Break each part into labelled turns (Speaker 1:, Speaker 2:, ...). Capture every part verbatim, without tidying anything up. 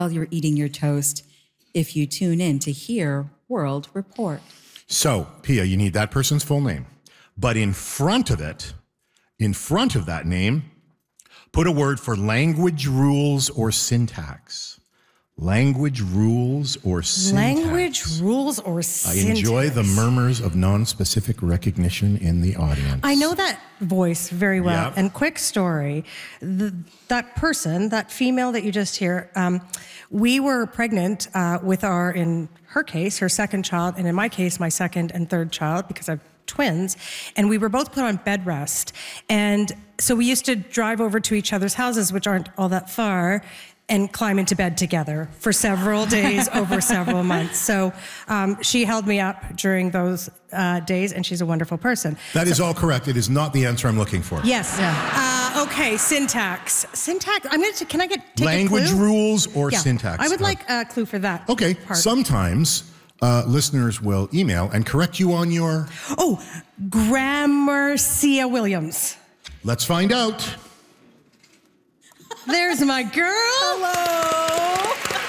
Speaker 1: while you're eating your toast if you tune in to hear World Report.
Speaker 2: So, Pia, you need that person's full name. But in front of it, in front of that name, put a word for language rules or syntax. Language rules or syntax.
Speaker 3: Language rules or syntax.
Speaker 2: I enjoy the murmurs of non-specific recognition in the audience.
Speaker 3: I know that voice very well.
Speaker 2: Yep.
Speaker 3: And quick story, the, that person, that female that you just hear, um, we were pregnant uh, with our, in her case, her second child, and in my case, my second and third child, because I've twins, and we were both put on bed rest. And so we used to drive over to each other's houses, which aren't all that far, and climb into bed together for several days over several months. So um, she held me up during those uh, days, and she's a wonderful person.
Speaker 2: That
Speaker 3: so,
Speaker 2: is all correct. It is not the answer I'm looking for.
Speaker 3: Yes. Yeah. Uh, okay, syntax. Syntax, I'm going to, can I get, take
Speaker 2: Language
Speaker 3: a clue?
Speaker 2: rules or
Speaker 3: yeah.
Speaker 2: syntax?
Speaker 3: I would like a clue for that.
Speaker 2: Okay,
Speaker 3: part.
Speaker 2: sometimes uh, listeners will email and correct you on your...
Speaker 3: Oh, Gramercia Williams.
Speaker 2: Let's find out.
Speaker 3: There's my girl. Hello.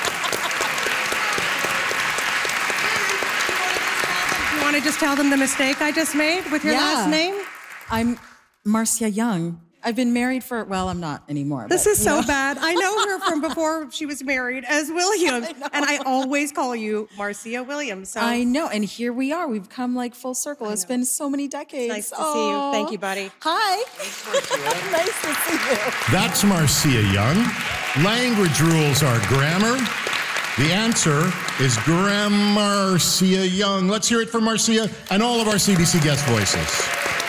Speaker 3: You want to just tell them the mistake I just made with your
Speaker 1: Yeah.
Speaker 3: last name?
Speaker 1: I'm Marcia Young. I've been married for, well, I'm not anymore.
Speaker 3: This
Speaker 1: but,
Speaker 3: is so
Speaker 1: you know.
Speaker 3: bad. I know her from before she was married as Williams.
Speaker 1: I know.
Speaker 3: And I always call you Marcia Williams. So
Speaker 1: I know, and here we are. We've come like full circle. It's been so many decades.
Speaker 3: nice to see you. Thank you, buddy.
Speaker 1: Hi. Nice to see you.
Speaker 2: That's Marcia Young. Language rules are grammar. The answer is Gramercia Young. Let's hear it from Marcia and all of our C B C guest voices.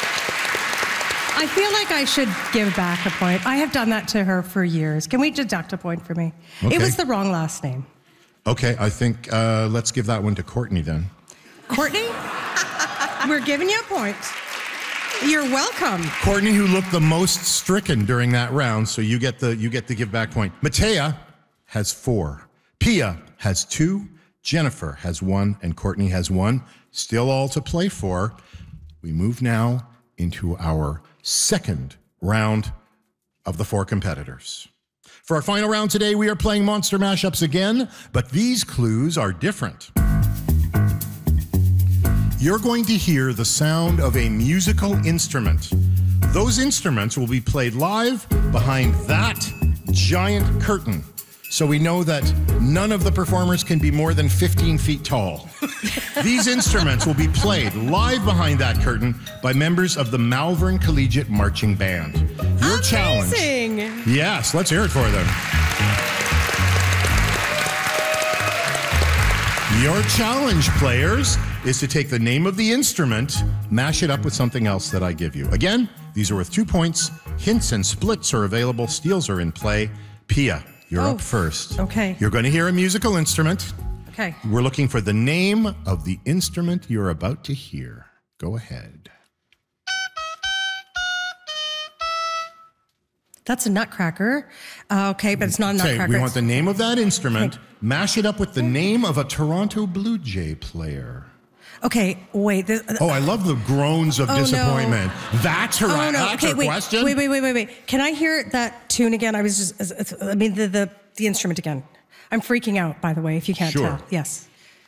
Speaker 3: I feel like I should give back a point. I have done that to her for years. Can we deduct a point for me?
Speaker 2: Okay.
Speaker 3: It was the wrong last name.
Speaker 2: Okay, I think uh, let's give that one to Courtney then.
Speaker 3: Courtney, we're giving you a point. You're welcome.
Speaker 2: Courtney, who looked the most stricken during that round, so you get the you get the give back point. Matea has four. Pia has two. Jennifer has one, and Courtney has one. Still all to play for. We move now into our second round of the four competitors. For our final round today, we are playing Monster Mashups again, but these clues are different. You're going to hear the sound of a musical instrument. Those instruments will be played live behind that giant curtain. So we know that none of the performers can be more than fifteen feet tall. These instruments will be played live behind that curtain by members of the Malvern Collegiate Marching Band. Your challenge.
Speaker 3: Amazing.
Speaker 2: Yes, let's hear it for them. Your challenge, players, is to take the name of the instrument, mash it up with something else that I give you. Again, these are worth two points. Hints and splits are available. Steals are in play. Pia, you're
Speaker 3: Oh,
Speaker 2: up first.
Speaker 3: okay.
Speaker 2: You're going to hear a musical instrument.
Speaker 3: Okay.
Speaker 2: We're looking for the name of the instrument you're about to hear. Go ahead.
Speaker 3: That's a nutcracker. Uh, okay, but it's not a
Speaker 2: Okay,
Speaker 3: nutcracker.
Speaker 2: we want the name of that instrument. Mash it up with the name of a Toronto Blue Jay player.
Speaker 3: Okay, wait. The,
Speaker 2: Oh, I love the groans of
Speaker 3: Oh, no.
Speaker 2: disappointment. That's her,
Speaker 3: oh, no.
Speaker 2: that's
Speaker 3: Okay,
Speaker 2: her
Speaker 3: wait,
Speaker 2: question?
Speaker 3: wait, wait, wait, wait, wait. Can I hear that tune again? I was just, it's- it's- I mean, the, the, the instrument again. I'm freaking out, by the way, if you can't
Speaker 2: Sure.
Speaker 3: tell. Yes.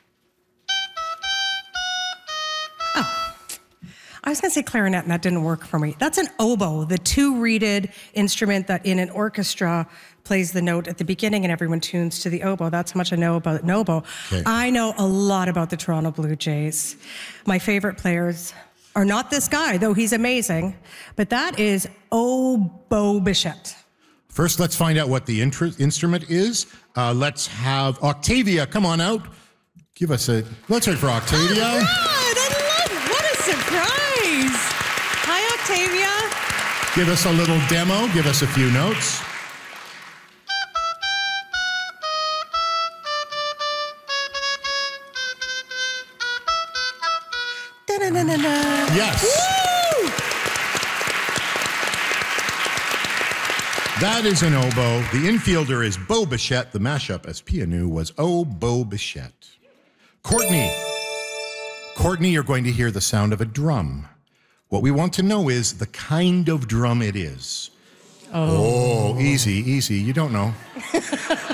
Speaker 3: Oh. I was going to say clarinet, and that didn't work for me. That's an oboe, the two-reeded instrument that in an orchestra plays the note at the beginning and everyone tunes to the oboe. That's how much I know about an oboe.
Speaker 2: Okay.
Speaker 3: I know a lot about the Toronto Blue Jays. My favorite players are not this guy, though he's amazing, but that is Oboe Bichette.
Speaker 2: First, let's find out what the intr- instrument is. Uh, let's have Octavia come on out. Give us a, let's hear it for Octavia.
Speaker 3: Oh, God, I love it. What a surprise. Hi, Octavia.
Speaker 2: Give us a little demo. Give us a few notes.
Speaker 3: Da-na-na-na-na.
Speaker 2: Yes.
Speaker 3: Woo!
Speaker 2: That is an oboe. The infielder is Beau Bichette. The mashup, as Pia knew, was Oh, Beau Bichette. Courtney. Courtney, you're going to hear the sound of a drum. What we want to know is the kind of drum it is. Oh, oh easy, easy. You don't know.